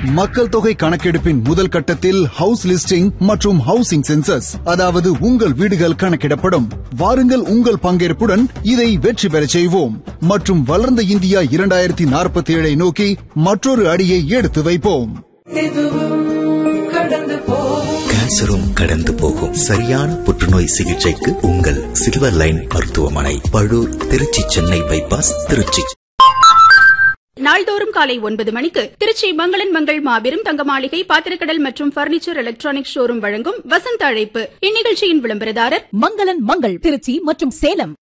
மக்கள் தொகை கணக்கெடுப்பின் முதல் கட்டத்தில் ஹவுஸ் லிஸ்டிங் மற்றும் ஹவுசிங் சென்சஸ், அதாவது உங்கள் வீடுகள் கணக்கிடப்படும். வாருங்கள், உங்கள் பங்கேற்புடன் இதை வெற்றி பெறச் செய்வோம் மற்றும் வளர்ந்த இந்தியா 2047 நோக்கி மற்றொரு அடியை எடுத்து வைப்போம். கேன்சரும் கடந்து போகும். சரியான புற்றுநோய் சிகிச்சைக்கு உங்கள் சில்வர் லைன் மருத்துவமனை, பழூர், திருச்சி, சென்னை பைபாஸ், திருச்சி. நாள்தோறும் காலை 9 மணிக்கு திருச்சி மங்களன் மங்கள் மாபெரும் தங்க மாளிகை, பாத்திரக்கடல் மற்றும் பர்னிச்சர் எலக்ட்ரானிக் ஷோரூம் வழங்கும் வசந்த அழைப்பு. இந்நிகழ்ச்சியின் விளம்பரதாரர் மங்களன் மங்கள், திருச்சி மற்றும் சேலம்.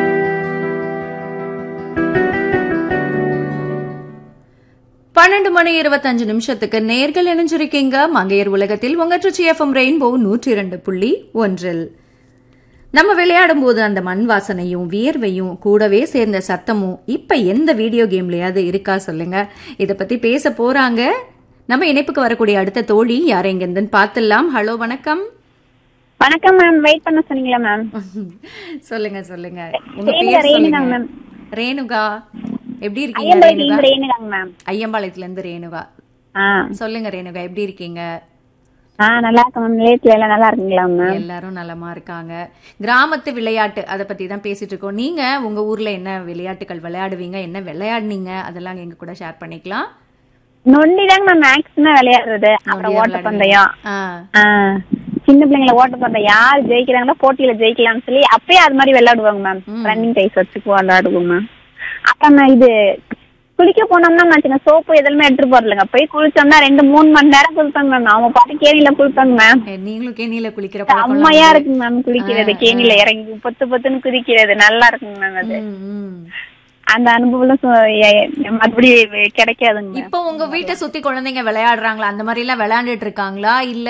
பன்னெண்டு மணி 25 நிமிஷத்துக்கு நேர்கள் இணைஞ்சிருக்கீங்க மங்கையர் உலகத்தில். உங்க திருச்சி எஃப்எம் ரெயின்போ 102.1. நம்ம விளையாடும் போது அந்த மண் வாசனையும் வியர்வையும் கூடவே சேர்ந்த சத்தமும் இப்ப எந்த வீடியோ கேம்லயாவது இருக்கா சொல்லுங்க. இத பத்தி பேச போறாங்க நம்ம இணைப்புக்கு வரக்கூடிய அடுத்த தோழி யாரை இங்கிருந்துன்னு பார்த்துடலாம். ஹலோ, வணக்கம். வணக்கம் மேம், வெயிட் பண்ண சொன்னீங்களா மேம்? சொல்லுங்க சொல்லுங்க, உங்க பேர் சொல்லுங்க. ரேணுகா, எப்படி இருக்கீங்க? மேம், ஐயம்பாளையத்துல இருந்து ரேணுகா. சொல்லுங்க ரேணுகா, எப்படி இருக்கீங்க? நல்லா இருக்கேன் மேம். நேத்துல எல்லாம் நல்லா இருக்கீங்களா மேம்? எல்லாரும் நலமா இருக்காங்க. கிராமத்து விளையாட்டு அதை பத்தி தான் பேசிட்டு இருக்கோம். நீங்க உங்க ஊர்ல என்ன விளையாட்டுகள் விளையாடுவீங்க, என்ன விளையாடுனீங்க, அதெல்லாம் எங்க கூட ஷேர் பண்ணிக்கலாம். நொண்டிதாங்க மேம் மேக்ஸிமம் விளையாடுறது. அப்புறம் ஓட்டப்பந்தயம், சின்ன பிள்ளைங்கள ஓட்டப்பந்தயம் யார் ஜெயிக்கிறாங்களோ போட்டியில ஜெயிக்கலாம்னு சொல்லி அப்பயே அது மாதிரி விளையாடுவாங்க மேம். ரன்னிங் டைஸ் வச்சு விளையாடுவோம் மேம். அப்புறம் இது குளிக்க போனோம்னா சோப்பு எதுவுமே எடுத்துட்டு போறதுங்க. போய் குளிச்சோம்னா 2-3 மணி நேரம் குளிப்பாங்க மேம். அவங்க பாட்டு கேணியில குளிப்பாங்க மேம். நீங்களும் கேணியில குளிக்கிற அம்மையா இருக்குங்க மேம். குளிக்கிறது கேணியில இறங்கி பொத்துன்னு குதிக்கிறது நல்லா இருக்குங்க மேம். அது அந்த அனுபவம் மறுபடி கிடைக்காதுங்க. இப்ப உங்க வீட்டை சுத்தி குழந்தைங்க விளையாடுறாங்களா? அந்த மாதிரி எல்லாம் விளையாண்டுட்டு இருக்காங்களா? இல்ல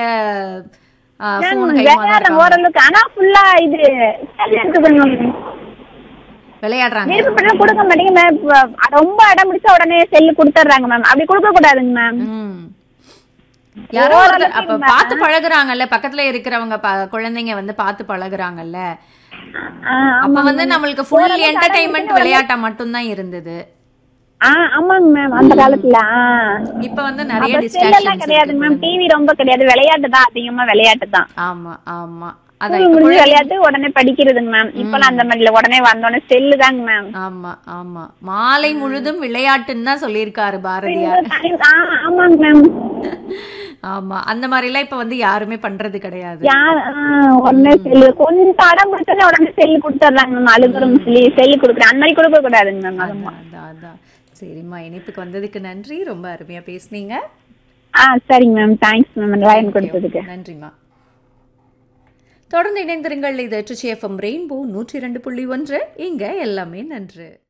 ஓரளவுக்கு? ஆனா ஃபுல்லா இது விளையாடுறாங்க. கொடுக்க மாட்டீங்க. ரொம்ப அடம் பிடிச்சா உடனே செல்லு கொடுத்துறாங்க மேம். அப்படி கொடுக்க கூடாதுங்க மேம். யாரோ அப்ப பாத்து பழகுறாங்கல்ல, பக்கத்துல இருக்கிறவங்க குழந்தைங்க வந்து பாத்து பழகுறாங்கல்ல. அப்ப வந்து நம்மளுக்கு ஃபுல் என்டர்டெயின்மெண்ட் விளையாட்டா மட்டும்தான் இருந்தது. ஆமாங்க மேம், அந்த காலத்துல. இப்ப வந்து நிறைய டிஸ்ட்ராக்ஷன்ஸ் கிடையாது மேம். டிவி ரொம்ப கிடையாது, விளையாட்டு தான் அதிகமா. விளையாட்டு தான். ஆமா ஆமா, விளையாட்டு உடனே படிக்கிறதுங்க மேம். இப்பெல்லாம் அந்த மாதிரி உடனே வந்தோடனே செல்லு தாங்க மேம். ஆமா ஆமா, மாலை முழுதும் விளையாட்டுன்னு தான் சொல்லியிருக்காரு பாரதியார். ஆமாங்க மேம். ஆமா, அந்த மாதிரி எல்லாம் இப்ப வந்து யாருமே பண்றது கிடையாது. உடனே செல்லு கொஞ்சம் அடம் பிடிச்சா உடனே செல்லு கொடுத்துறாங்க மேம். அழுகுறோம் சொல்லி செல்லு கொடுக்குறேன். அந்த மாதிரி கொடுக்க கூடாதுங்க மேம். அதான். சரிம்மா, இணைப்புக்கு வந்ததுக்கு நன்றி. ரொம்ப அருமையா பேசுனீங்க. சரிங்க மேம், தேங்க்ஸ் மேம் லைன் கொடுத்ததுக்கு. நன்றிம்மா. தொடர்ந்து இணைந்திருங்கள். இது திருச்சி எஃப்எம் ரெயின்போ 102.1. இங்க எல்லாமே நன்று.